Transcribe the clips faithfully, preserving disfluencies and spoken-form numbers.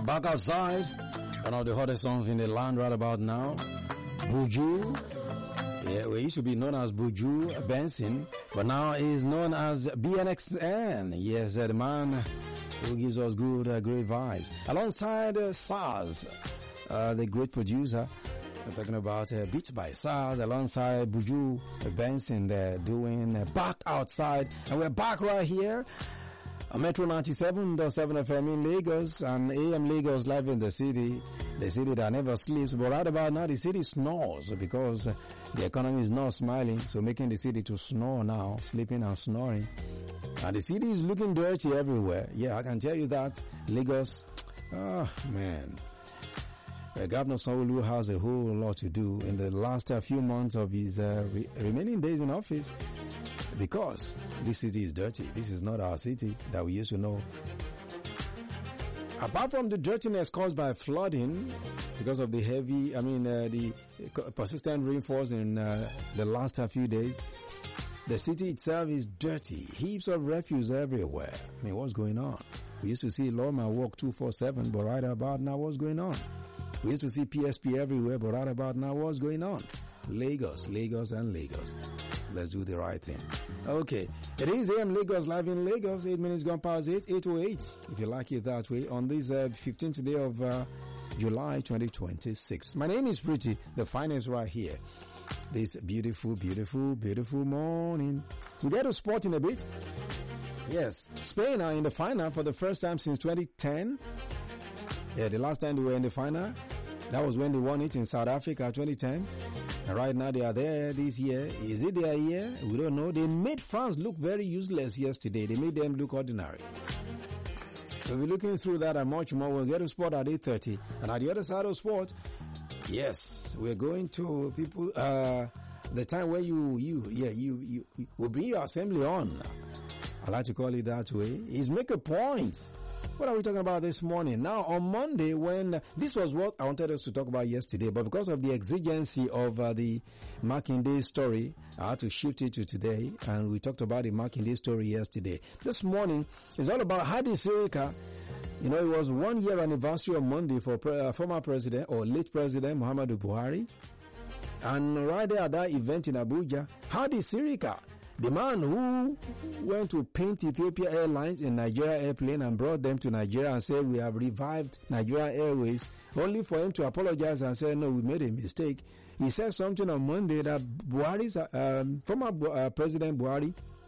Back outside, one of the hottest songs in the land right about now, Buju. Yeah, we used to be known as Buju Benson, but now is known as B N X N. Yes, the man who gives us good, uh, great vibes. Alongside uh, SARS, uh, the great producer, we're talking about uh, Beats by SARS, alongside Buju Benson there doing uh, Back Outside. And we're back right here. Metro ninety-seven point seven F M in Lagos and A M Lagos live in the city, the city that never sleeps. But right about now, the city snores because the economy is not smiling, so making the city to snore now, sleeping and snoring. And the city is looking dirty everywhere. Yeah, I can tell you that. Lagos, oh man. Uh, Governor Sanwo-Olu has a whole lot to do in the last uh, few months of his uh, re- remaining days in office. Because this city is dirty. This is not our city that we used to know. Apart from the dirtiness caused by flooding, because of the heavy, I mean, uh, the persistent rainfalls in uh, the last uh, few days, the city itself is dirty. Heaps of refuse everywhere. I mean, what's going on? We used to see lawmen walk two forty-seven, but right about now, what's going on? We used to see P S P everywhere, but right about now, what's going on? Lagos, Lagos, and Lagos. Let's do the right thing. Okay. It is A M Lagos live in Lagos. Eight minutes gone past eight, eight oh eight. If you like it that way. On this uh, fifteenth day of uh, July twenty twenty-six. My name is Pretty. The finest right here. This beautiful, beautiful, beautiful morning. We get to sport in a bit. Yes. Spain are in the final for the first time since twenty ten. Yeah, the last time they were in the final, that was when they won it in South Africa, twenty ten. And right now they are there this year. Is it their year? We don't know. They made France look very useless yesterday. They made them look ordinary. So we're looking through that and much more. We'll get to sport at eight thirty. And at the other side of sport, yes, we're going to people, uh, the time where you, you, yeah, you, you, you will bring your assembly on. I like to call it that way. Is make a point. What are we talking about this morning? Now, on Monday, when this was what I wanted us to talk about yesterday, but because of the exigency of uh, the Makinde story, I had to shift it to today, and we talked about the Makinde story yesterday. This morning is all about Hadi Sirika. You know, it was one year anniversary on Monday for pre- uh, former president or late president Muhammadu Buhari, and right there at that event in Abuja, Hadi Sirika, the man who went to paint Ethiopia Airlines in Nigeria airplane and brought them to Nigeria and said, we have revived Nigeria Airways, only for him to apologize and say, no, we made a mistake. He said something on Monday that Buhari's, um, former uh, President Buhari,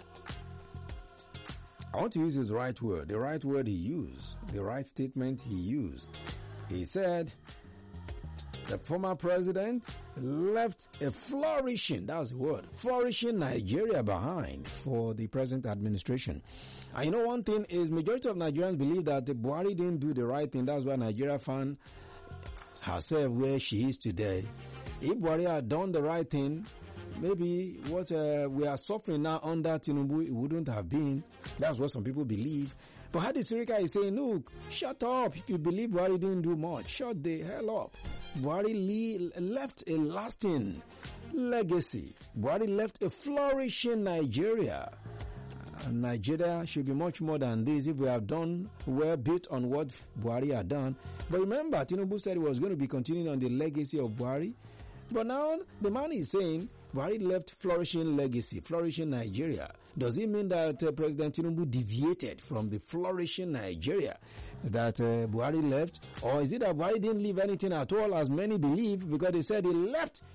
I want to use his right word, the right word he used, the right statement he used. He said, the former president left a flourishing, that was the word, flourishing Nigeria behind for the present administration. And you know, one thing is, majority of Nigerians believe that the Buhari didn't do the right thing. That's why Nigeria found herself where she is today. If Buhari had done the right thing, maybe what uh, we are suffering now under Tinubu, it wouldn't have been. That's what some people believe. But Hadi Sirika is saying, look, shut up. If you believe Buhari didn't do much, shut the hell up. Buhari left a lasting legacy. Buhari left a flourishing Nigeria. Uh, Nigeria should be much more than this if we have done well, built on what Buhari had done. But remember, Tinubu said he was going to be continuing on the legacy of Buhari. But now the man is saying Buhari left flourishing legacy, flourishing Nigeria. Does it mean that uh, President Tinubu deviated from the flourishing Nigeria that uh, Buhari left? Or is it that Buhari didn't leave anything at all, as many believe, because they said he left